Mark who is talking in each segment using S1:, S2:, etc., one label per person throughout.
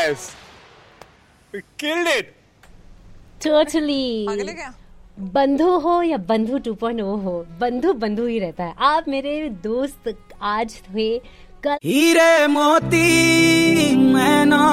S1: Yes. We killed it.
S2: Totally.
S3: पागल है क्या?
S2: बंधु हो या बंधु 2.0 हो, बंधु बंधु ही रहता है. आप मेरे दोस्त आज थे, कल
S4: हीरे मोती मैं ना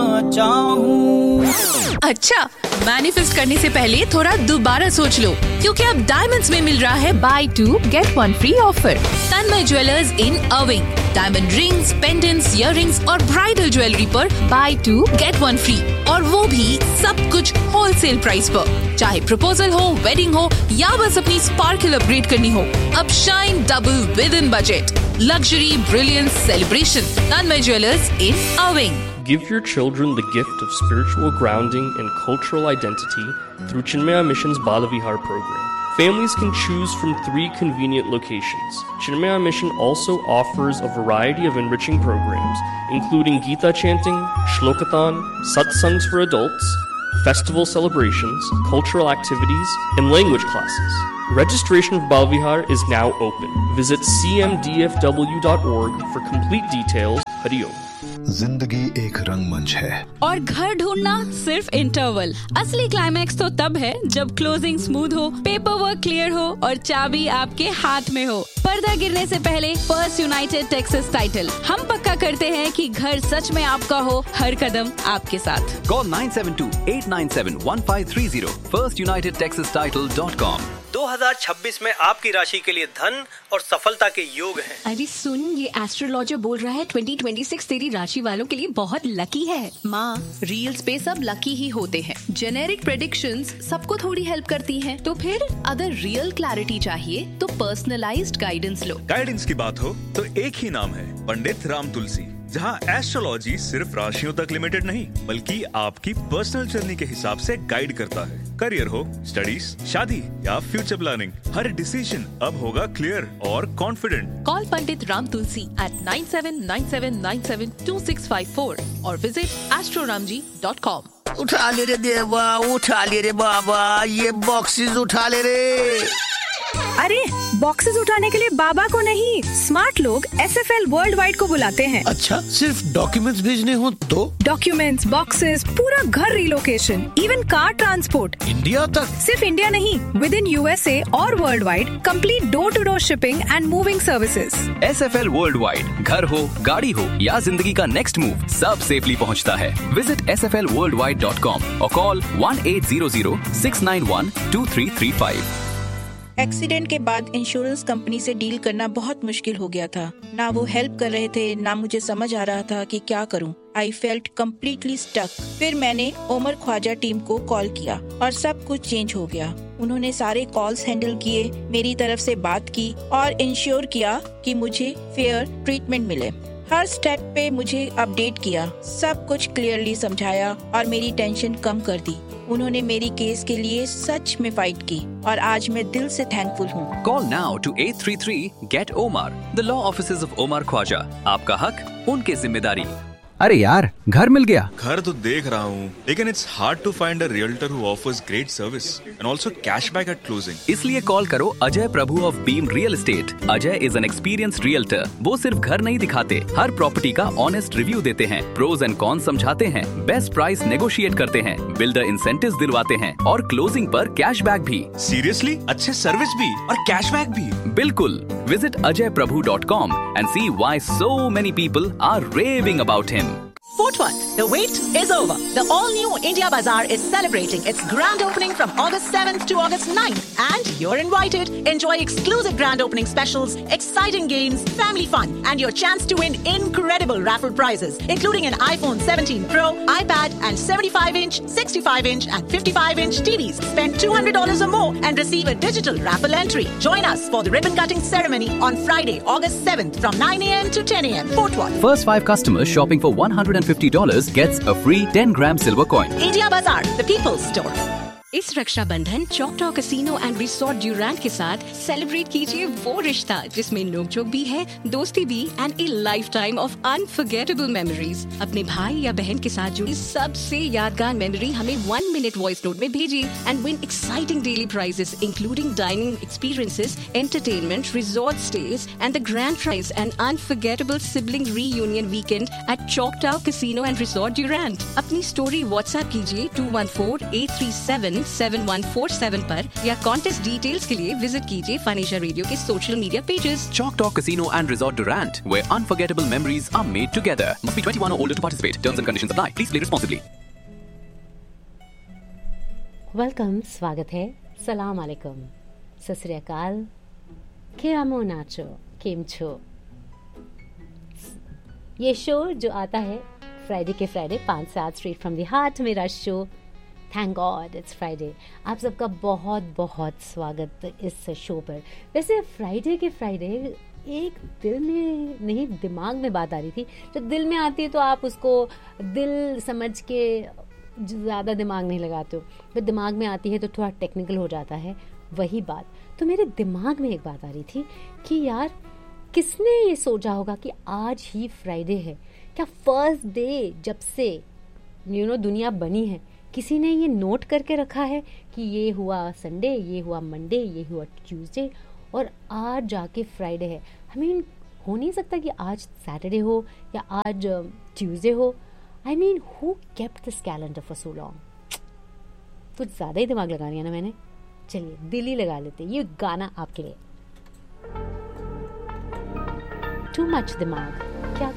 S4: चाहूं.
S5: अच्छा, मैनिफेस्ट करने से पहले थोड़ा दोबारा सोच लो, क्योंकि अब डायमंड्स में मिल रहा है बाय 2 गेट 1 फ्री ऑफर. तन्मय ज्वेलर्स इन अविंग. डायमंड रिंग्स, पेंडेंट्स, इयररिंग्स और ब्राइडल ज्वेलरी पर बाय 2 गेट 1 फ्री, और वो भी सब कुछ होलसेल प्राइस पर. चाहे प्रपोजल हो, वेडिंग हो या बस अपनी स्पार्कल अपग्रेड करनी हो, अब shine double with in budget. Luxury, brilliance, celebration. Tanmay Jewelers in Awing.
S6: Give your children the gift of spiritual grounding and cultural identity through Chinmaya Mission's Balavihar program. Families can choose from 3 convenient locations. Chinmaya Mission also offers a variety of enriching programs, including Gita chanting, Shlokathon, satsangs for adults, festival celebrations, cultural activities, and language classes. Registration for Balavihar is now open. Visit cmdfw.org for complete details. Hari Om.
S7: जिंदगी एक रंगमंच है
S5: और घर ढूंढना सिर्फ interval. असली climax तो तब है जब क्लोजिंग स्मूथ हो, पेपर वर्क क्लियर हो और चाबी आपके हाथ में हो. पर्दा गिरने से पहले फर्स्ट यूनाइटेड टेक्सास टाइटल. हम पक्का करते हैं कि घर सच में आपका हो, हर कदम आपके साथ.
S8: Call 972-897-1530. FirstUnitedTexasTitle.com.
S9: 2026 में आपकी राशि के लिए धन और सफलता के योग हैं.
S5: अरे सुन, ये एस्ट्रोलॉजर बोल रहा है 2026 तेरी राशि वालों के लिए बहुत लकी है.
S10: माँ, रील्स पे सब लकी ही होते हैं. जेनेरिक प्रेडिक्शंस सबको थोड़ी हेल्प करती हैं. तो फिर अगर रियल क्लैरिटी चाहिए तो पर्सनलाइज्ड गाइडेंस लो.
S11: गाइडेंस की बात हो तो एक ही नाम है, पंडित राम तुलसी, जहाँ एस्ट्रोलॉजी सिर्फ राशियों तक लिमिटेड नहीं बल्कि आपकी पर्सनल जर्नी के हिसाब से गाइड करता है. करियर हो, स्टडीज, शादी या फ्यूचर प्लानिंग, हर डिसीजन अब होगा क्लियर और confident.
S10: Call Pandit Ram Tulsi at 9797972654 और विजिट astroramji.com.
S12: उठा ले रे देवा, उठा ले रे बाबा, ये बॉक्सेस उठा ले रे.
S13: अरे बॉक्सेस उठाने के लिए बाबा को नहीं, स्मार्ट लोग SFL वर्ल्ड वाइड को बुलाते हैं.
S12: अच्छा, सिर्फ डॉक्यूमेंट्स भेजने हो तो?
S13: डॉक्यूमेंट्स, बॉक्सेस, पूरा घर relocation, even car transport.
S12: India तक?
S13: सिर्फ इंडिया नहीं, विद इन USA और world wide, complete door to door shipping and moving services.
S8: SFL world wide. घर हो, गाड़ी हो या जिंदगी का नेक्स्ट मूव, सब सेफली पहुंचता है. विजिट sflworldwide.com और कॉल 1800-691-2335.
S3: एक्सीडेंट के बाद इंश्योरेंस कंपनी से डील करना बहुत मुश्किल हो गया था. ना वो हेल्प कर रहे थे, ना मुझे समझ आ रहा था कि क्या करूं. I felt completely stuck. फिर मैंने ओमर ख्वाजा टीम को कॉल किया और सब कुछ चेंज हो गया. उन्होंने सारे कॉल्स हैंडल किए, मेरी तरफ से बात की और इंश्योर किया कि मुझे फेयर ट्रीटमेंट मिले. हर स्टेप पे मुझे अपडेट किया, सब कुछ क्लियरली समझाया और मेरी टेंशन कम कर दी. उन्होंने मेरी केस के लिए सच में फाइट की और आज मैं दिल से थैंकफुल हूँ.
S8: Call now to 833-GET-OMAR. The law offices of Omar Khwaja. आपका हक, उनकी जिम्मेदारी.
S14: अरे यार, घर मिल गया.
S11: घर तो देख रहा हूँ, लेकिन it's hard to find a realtor who offers great service and also cashback at closing.
S8: इसलिए कॉल करो अजय प्रभु of beam real estate. Ajay is an experienced realtor. वो सिर्फ घर नहीं दिखाते, हर प्रॉपर्टी का ऑनेस्ट रिव्यू देते हैं, प्रोज एंड कॉन्स समझाते हैं, बेस्ट प्राइस नेगोशिएट करते हैं, बिल्डर इंसेंटिव्स दिलवाते हैं और क्लोजिंग पर कैशबैक भी.
S11: सीरियसली? अच्छे सर्विस भी और कैशबैक भी?
S8: बिल्कुल. Visit ajayprabhu.com and see why so many people are raving about him.
S15: Fort Worth, the wait is over. The all-new India Bazaar is celebrating its grand opening from August 7th to August 9th. And you're invited. Enjoy exclusive grand opening specials, exciting games, family fun, and your chance to win incredible raffle prizes, including an iPhone 17 Pro, iPad, and 75-inch, 65-inch, and 55-inch TVs. Spend $200 or more and receive a digital raffle entry. Join us for the ribbon-cutting ceremony on Friday, August 7th from 9 a.m. to 10 a.m. Fort Worth.
S8: First 5 customers shopping for $150 gets a free 10-gram silver coin.
S15: India Bazaar, the people's store.
S16: इस Rakshabandhan चॉकटॉ casino and resort ड्यूरैंट के साथ celebrate कीजिए वो रिश्ता जिसमें नोकझोंक भी है, दोस्ती भी and A life time of unforgettable memories. अपने भाई या बहन के साथ जुड़ी सबसे यादगार मेमोरी हमें 1 मिनट वॉइस नोट में भेजिए and win exciting daily prices including dining experiences, entertainment, resort stage and the grand prize and unforgettable sibling reunion weekend at चॉकटॉ casino and resort ड्यूरैंट। अपनी स्टोरी व्हाट्सएप कीजिए 214-837-7147 पर या कॉन्टेस्ट डिटेल्स के लिए visit कीजिए फनेशिया radio के social media pages.
S8: Choctaw Casino and Resort Durant, where unforgettable memories are made together. Must be 21 or older to participate. Terms and conditions apply. Please play responsibly.
S2: Welcome, स्वागत है, सलाम अलैकुम, सत श्री अकाल, केमो नाचो, केम छो। ये शो जो आता है फ्राइडे के फ्राइडे 5 से 8 स्ट्रेट फ्रॉम द हार्ट, मेरा show thank God it's Friday. आप सबका बहुत बहुत स्वागत इस शो पर। वैसे फ्राइडे के फ्राइडे एक दिल में नहीं दिमाग में बात आ रही थी। जब दिल में आती है तो आप उसको दिल समझ के ज़्यादा दिमाग नहीं लगाते हो, जब दिमाग में आती है तो थोड़ा टेक्निकल हो जाता है वही बात। तो मेरे दिमाग में एक बात आ रही थी कि यार किसने ये सोचा होगा कि आज ही फ्राइडे है। क्या फर्स्ट डे जब से दुनिया बनी है किसी ने ये नोट करके रखा है कि ये हुआ संडे, ये हुआ मंडे, ये हुआ ट्यूसडे और आज जाके फ्राइडे है। हो नहीं सकता कि आज सैटरडे हो या आज ट्यूसडे हो। Who kept this calendar for so long. कुछ ज़्यादा ही दिमाग लगा लिया ना मैंने। चलिए दिल ही लगा लेते। ये गाना आपके लिए। टू मच दिमाग।